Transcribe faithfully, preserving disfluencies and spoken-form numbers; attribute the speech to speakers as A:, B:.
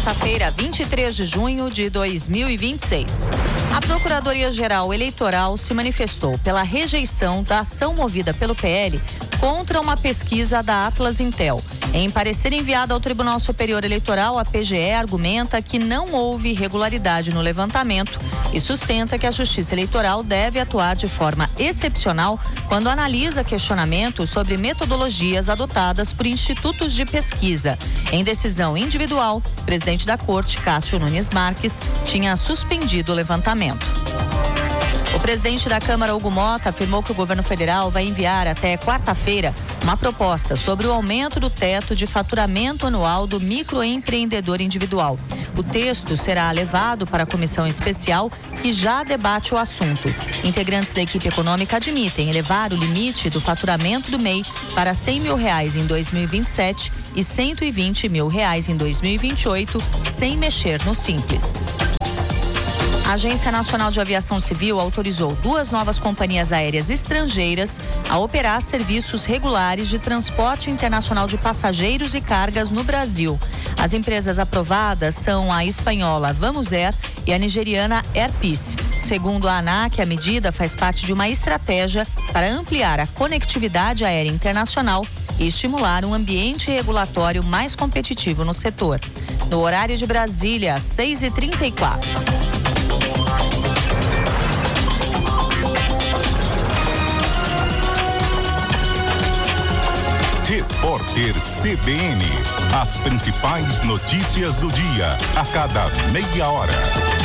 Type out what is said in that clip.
A: terça-feira, vinte e três de junho de dois mil e vinte e seis. A Procuradoria-Geral Eleitoral se manifestou pela rejeição da ação movida pelo P L contra uma pesquisa da Atlas Intel. Em parecer enviado ao Tribunal Superior Eleitoral, a P G E argumenta que não houve irregularidade no levantamento e sustenta que a Justiça Eleitoral deve atuar de forma excepcional quando analisa questionamentos sobre metodologias adotadas por institutos de pesquisa. Em decisão individual, o presidente da Corte, Cássio Nunes Marques, tinha suspendido o levantamento. O presidente da Câmara, Hugo Mota, afirmou que o governo federal vai enviar até quarta-feira uma proposta sobre o aumento do teto de faturamento anual do microempreendedor individual. O texto será levado para a comissão especial que já debate o assunto. Integrantes da equipe econômica admitem elevar o limite do faturamento do M E I para cem mil reais em dois mil e vinte e sete e cento e vinte mil reais em dois mil e vinte e oito, sem mexer no Simples. A Agência Nacional de Aviação Civil autorizou duas novas companhias aéreas estrangeiras a operar serviços regulares de transporte internacional de passageiros e cargas no Brasil. As empresas aprovadas são a espanhola Vamos Air e a nigeriana Air Peace. Segundo a ANAC, a medida faz parte de uma estratégia para ampliar a conectividade aérea internacional e estimular um ambiente regulatório mais competitivo no setor. No horário de Brasília, às seis e trinta e quatro.
B: Repórter C B N. As principais notícias do dia, a cada meia hora.